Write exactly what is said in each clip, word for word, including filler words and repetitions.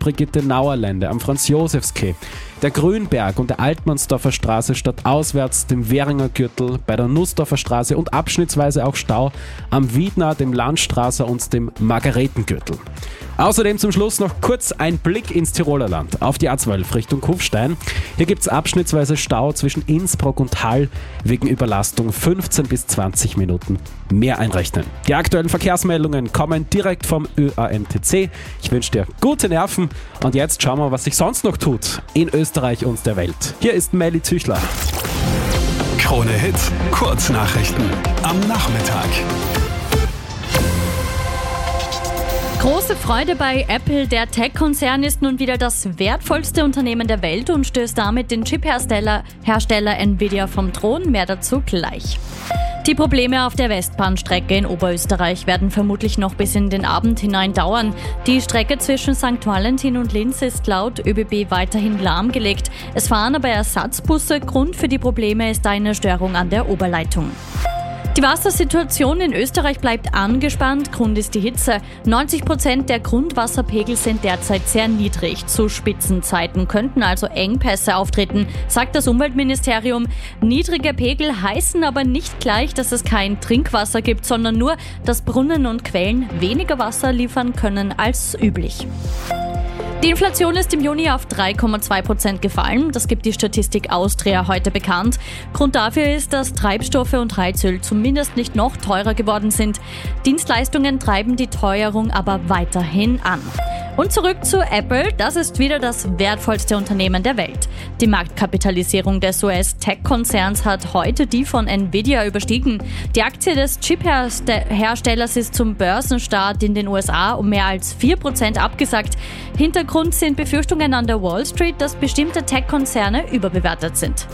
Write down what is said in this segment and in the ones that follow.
Brigitte-Nauer-Lände am Franz-Josefs-Quai, der Grünberg und der Altmannsdorfer Straße stadtauswärts, dem Währinger Gürtel, bei der Nussdorfer Straße und abschnittsweise auch Stau am Wiedner, dem Landstraßer und dem Margaretengürtel. Außerdem zum Schluss noch kurz ein Blick ins Tiroler Land auf die A zwölf Richtung Kufstein. Hier gibt es abschnittsweise Stau zwischen Innsbruck und Hall wegen Überlastung fünfzehn bis zwanzig Minuten mehr einrechnen. Die aktuellen Verkehrsmeldungen kommen direkt vom Ö A M T C. Ich wünsche dir gute Nerven und jetzt schauen wir, was sich sonst noch tut in Österreich und der Welt. Hier ist Melly Züchler. Krone Hit, Kurznachrichten am Nachmittag. Große Freude bei Apple. Der Tech-Konzern ist nun wieder das wertvollste Unternehmen der Welt und stößt damit den Chip-Hersteller Hersteller Nvidia vom Thron. Mehr dazu gleich. Die Probleme auf der Westbahnstrecke in Oberösterreich werden vermutlich noch bis in den Abend hinein dauern. Die Strecke zwischen Sankt Valentin und Linz ist laut ÖBB weiterhin lahmgelegt. Es fahren aber Ersatzbusse. Grund für die Probleme ist eine Störung an der Oberleitung. Die Wassersituation in Österreich bleibt angespannt. Grund ist die Hitze. neunzig Prozent der Grundwasserpegel sind derzeit sehr niedrig. Zu Spitzenzeiten könnten also Engpässe auftreten, sagt das Umweltministerium. Niedrige Pegel heißen aber nicht gleich, dass es kein Trinkwasser gibt, sondern nur, dass Brunnen und Quellen weniger Wasser liefern können als üblich. Die Inflation ist im Juni auf drei Komma zwei Prozent gefallen. Das gibt die Statistik Austria heute bekannt. Grund dafür ist, dass Treibstoffe und Heizöl zumindest nicht noch teurer geworden sind. Dienstleistungen treiben die Teuerung aber weiterhin an. Und zurück zu Apple. Das ist wieder das wertvollste Unternehmen der Welt. Die Marktkapitalisierung des U S-Tech-Konzerns hat heute die von Nvidia überstiegen. Die Aktie des Chip-Herstellers ist zum Börsenstart in den U S A um mehr als vier Prozent abgesackt. Hintergrund sind Befürchtungen an der Wall Street, dass bestimmte Tech-Konzerne überbewertet sind.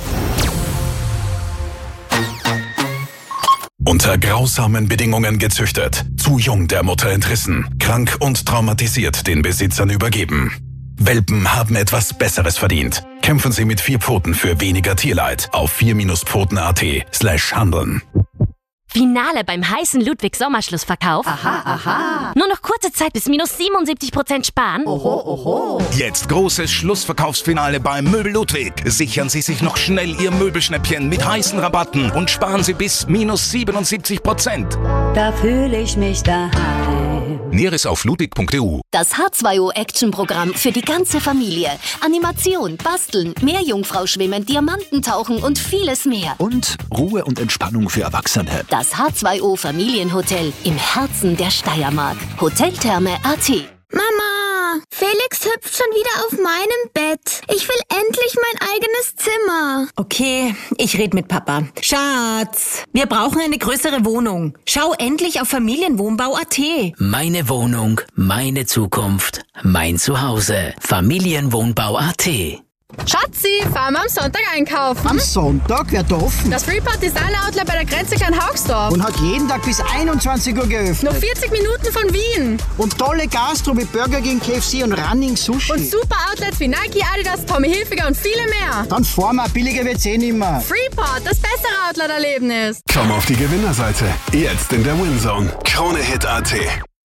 Unter grausamen Bedingungen gezüchtet, zu jung der Mutter entrissen, krank und traumatisiert den Besitzern übergeben. Welpen haben etwas Besseres verdient. Kämpfen Sie mit vier Pfoten für weniger Tierleid auf vier Pfoten.at slash handeln. Finale beim heißen Ludwig-Sommerschlussverkauf. Aha, aha. Nur noch kurze Zeit bis minus siebenundsiebzig Prozent sparen. Oho, oho. Jetzt großes Schlussverkaufsfinale beim Möbel Ludwig. Sichern Sie sich noch schnell Ihr Möbelschnäppchen mit heißen Rabatten und sparen Sie bis minus siebenundsiebzig Prozent. Da fühle ich mich daheim. Näheres auf ludwig punkt e u. Das H zwei O Action-Programm für die ganze Familie. Animation, Basteln, Meerjungfrau-Schwimmen, Diamantentauchen und vieles mehr. Und Ruhe und Entspannung für Erwachsene. Das H zwei O Familienhotel im Herzen der Steiermark. Hoteltherme punkt a t. Mama, Felix hüpft schon wieder auf meinem Bett. Ich will endlich mein eigenes Zimmer. Okay, ich red mit Papa. Schatz, wir brauchen eine größere Wohnung. Schau endlich auf Familienwohnbau punkt a t. Meine Wohnung, meine Zukunft, mein Zuhause. Familienwohnbau punkt a t. Schatzi, fahren wir am Sonntag einkaufen. Am Sonntag? Wer darf? Das Freeport Designer Outlet bei der Grenze Klein-Haugsdorf. Und hat jeden Tag bis einundzwanzig Uhr geöffnet. Noch vierzig Minuten von Wien. Und tolle Gastro wie Burger King, K F C und Running Sushi. Und super Outlets wie Nike, Adidas, Tommy Hilfiger und viele mehr. Dann fahren wir, billiger wird's eh nimmer. Freeport, das bessere Outlet-Erlebnis. Komm auf die Gewinnerseite. Jetzt in der Winzone. Krone Hit punkt a t.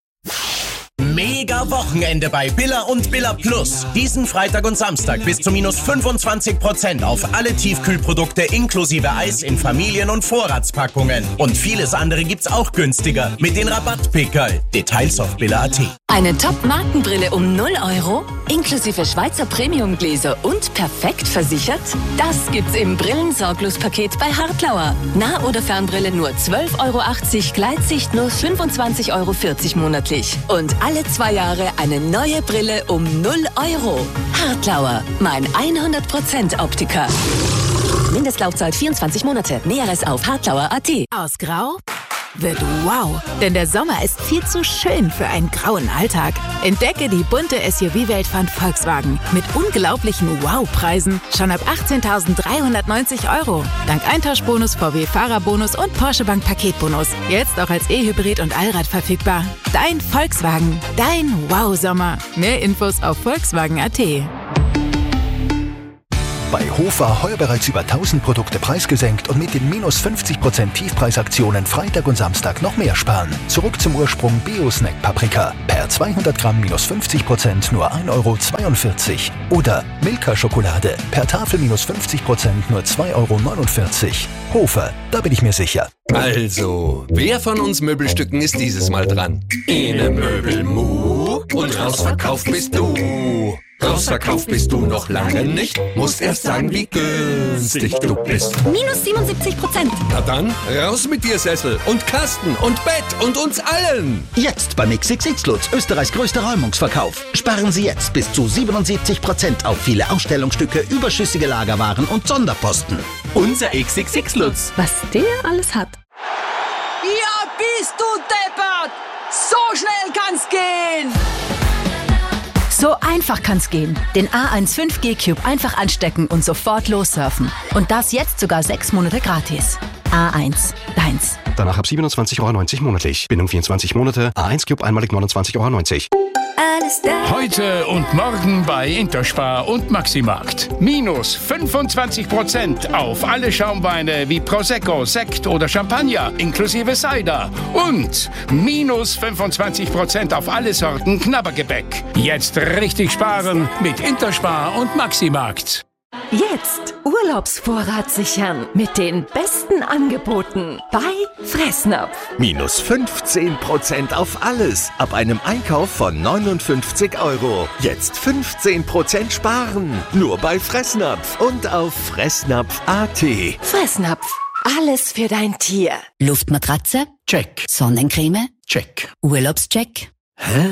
Mega Wochenende bei Billa und Billa Plus. Diesen Freitag und Samstag bis zu minus fünfundzwanzig Prozent auf alle Tiefkühlprodukte inklusive Eis in Familien- und Vorratspackungen. Und vieles andere gibt's auch günstiger mit den Rabattpickerl. Details auf Billa punkt a t. Eine Top-Markenbrille um null Euro, inklusive Schweizer Premium-Gläser und perfekt versichert? Das gibt's im Brillensorglos-Paket bei Hartlauer. Nah- oder Fernbrille nur zwölf Euro achtzig, Gleitsicht nur fünfundzwanzig Euro vierzig monatlich. Und alle zwei Jahre eine neue Brille um null Euro. Hartlauer, mein hundert Prozent Optiker. Mindestlaufzeit vierundzwanzig Monate. Näheres auf hartlauer punkt a t. Aus Grau wird wow, denn der Sommer ist viel zu schön für einen grauen Alltag. Entdecke die bunte S U V-Welt von Volkswagen mit unglaublichen Wow-Preisen schon ab achtzehntausenddreihundertneunzig Euro. Dank Eintauschbonus, V W-Fahrerbonus und Porsche Bank Paketbonus. Jetzt auch als E-Hybrid und Allrad verfügbar. Dein Volkswagen, dein Wow-Sommer. Mehr Infos auf volkswagen punkt a t. Bei Hofer heuer bereits über tausend Produkte preisgesenkt und mit den minus fünfzig Prozent Tiefpreisaktionen Freitag und Samstag noch mehr sparen. Zurück zum Ursprung Bio-Snack Paprika. Per zweihundert Gramm minus fünfzig Prozent nur ein Euro zweiundvierzig. Oder Milka Schokolade. Per Tafel minus fünfzig Prozent nur zwei Euro neunundvierzig. Hofer, da bin ich mir sicher. Also, wer von uns Möbelstücken ist dieses Mal dran? Ine Möbelmu und rausverkauft bist du. Rausverkauft bist du noch lange nicht. Musst erst sagen, wie günstig du bist. Minus siebenundsiebzig Prozent. Na dann, raus mit dir Sessel und Kasten und Bett und uns allen. Jetzt beim X X X Lutz, Österreichs größter Räumungsverkauf. Sparen Sie jetzt bis zu siebenundsiebzig Prozent auf viele Ausstellungsstücke, überschüssige Lagerwaren und Sonderposten. Unser X X X Lutz. Was der alles hat. Ja, bist du deppert! So schnell kann's gehen! So einfach kann's gehen. Den A eins fünf G Cube einfach anstecken und sofort lossurfen. Und das jetzt sogar sechs Monate gratis. A eins, deins. Danach ab siebenundzwanzig Euro neunzig monatlich. Bindung vierundzwanzig Monate. A eins Cube einmalig neunundzwanzig Euro neunzig. Heute und morgen bei Interspar und Maximarkt. Minus fünfundzwanzig Prozent auf alle Schaumweine wie Prosecco, Sekt oder Champagner inklusive Cider. Und minus fünfundzwanzig Prozent auf alle Sorten Knabbergebäck. Jetzt richtig sparen mit Interspar und Maximarkt. Jetzt Urlaubsvorrat sichern mit den besten Angeboten bei Fressnapf. Minus fünfzehn Prozent auf alles ab einem Einkauf von neunundfünfzig Euro. Jetzt fünfzehn Prozent sparen. Nur bei Fressnapf und auf fressnapf punkt a t. Fressnapf. Alles für dein Tier. Luftmatratze? Check. Sonnencreme? Check. Urlaubscheck? Hä?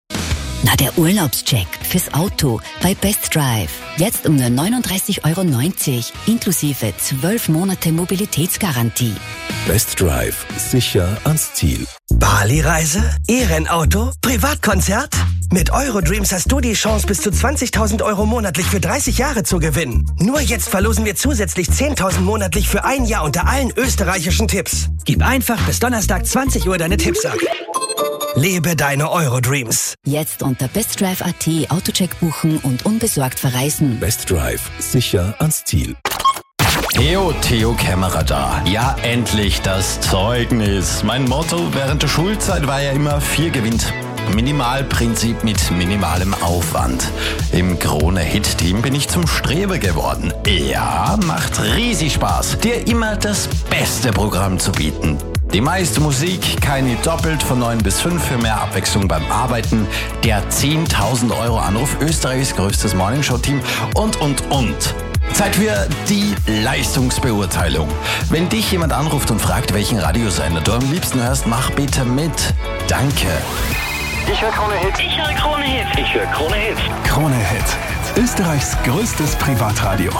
Na, der Urlaubscheck fürs Auto bei Best Drive. Jetzt um nur neununddreißig Euro neunzig, inklusive zwölf Monate Mobilitätsgarantie. Best Drive. Sicher ans Ziel. Bali-Reise? E-Rennauto? Privatkonzert? Mit Eurodreams hast du die Chance, bis zu zwanzigtausend Euro monatlich für dreißig Jahre zu gewinnen. Nur jetzt verlosen wir zusätzlich zehntausend monatlich für ein Jahr unter allen österreichischen Tipps. Gib einfach bis Donnerstag zwanzig Uhr deine Tipps ab. Lebe deine Eurodreams. Jetzt unter bestdrive punkt a t Autocheck buchen und unbesorgt verreisen. Best Drive. Sicher ans Ziel. Theo, Theo Kämmerer da. Ja, endlich das Zeugnis. Mein Motto während der Schulzeit war ja immer vier gewinnt. Minimalprinzip mit minimalem Aufwand. Im Krone-Hit-Team bin ich zum Streber geworden. Ja, macht riesig Spaß, dir immer das beste Programm zu bieten. Die meiste Musik, keine doppelt von neun bis fünf für mehr Abwechslung beim Arbeiten, der zehntausend Euro Anruf, Österreichs größtes Morningshow-Team und, und, und. Zeit für die Leistungsbeurteilung. Wenn dich jemand anruft und fragt, welchen Radiosender du am liebsten hörst, mach bitte mit. Danke. Ich höre Krone Hit. Ich höre Krone Hit. Ich höre Krone Hit. Krone Hit. Österreichs größtes Privatradio.